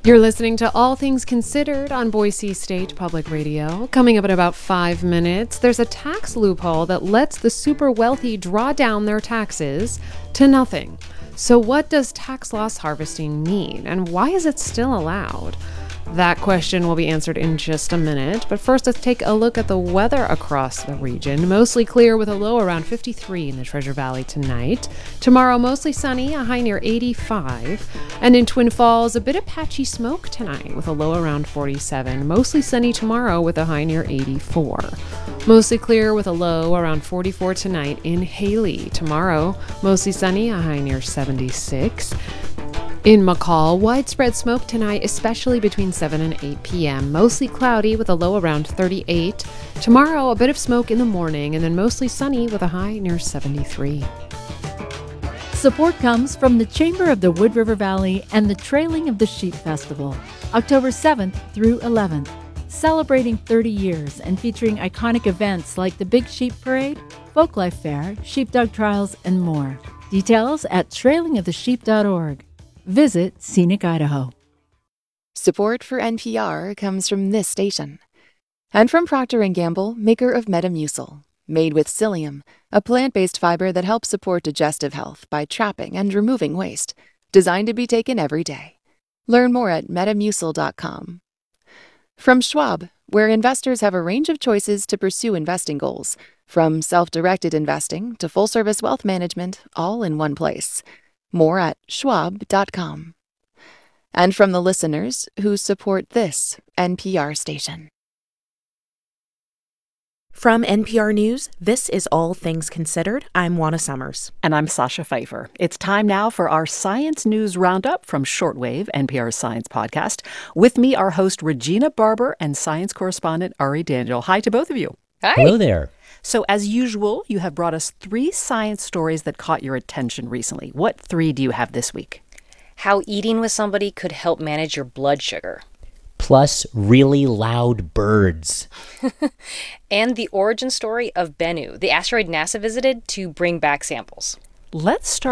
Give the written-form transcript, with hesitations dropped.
You're listening to All Things Considered on Boise State Public Radio. Coming up in about 5 minutes, there's a tax loophole that lets the super wealthy draw down their taxes to nothing. So what does tax loss harvesting mean, and why is it still allowed? That question will be answered in just a minute, but first let's take a look at the weather across the region. Mostly clear with a low around 53 in the Treasure Valley tonight. Tomorrow, mostly sunny, a high near 85. And in Twin Falls, a bit of patchy smoke tonight with a low around 47. Mostly sunny tomorrow with a high near 84. Mostly clear with a low around 44 tonight in Haley. Tomorrow, mostly sunny, a high near 76. In McCall, widespread smoke tonight, especially between 7 and 8 p.m. Mostly cloudy with a low around 38. Tomorrow, a bit of smoke in the morning, and then mostly sunny with a high near 73. Support comes from the Chamber of the Wood River Valley and the Trailing of the Sheep Festival, October 7th through 11th, celebrating 30 years and featuring iconic events like the Big Sheep Parade, Folklife Fair, Sheepdog Trials, and more. Details at trailingofthesheep.org. Visit Scenic Idaho. Support for NPR comes from this station. And from Procter & Gamble, maker of Metamucil, made with psyllium, a plant-based fiber that helps support digestive health by trapping and removing waste, designed to be taken every day. Learn more at metamucil.com. From Schwab, where investors have a range of choices to pursue investing goals, from self-directed investing to full-service wealth management, all in one place. More at schwab.com. And from the listeners who support this NPR station. From NPR News, this is All Things Considered. I'm Juana Summers. And I'm Sasha Pfeiffer. It's time now for our Science News Roundup from Shortwave, NPR's science podcast. With me, our host, Regina Barber, and science correspondent, Ari Daniel. Hi to both of you. Hi. Hello there. So as usual, you have brought us 3 science stories that caught your attention recently. What 3 do you have this week? How eating with somebody could help manage your blood sugar. Plus really loud birds. And the origin story of Bennu, the asteroid NASA visited to bring back samples. Let's start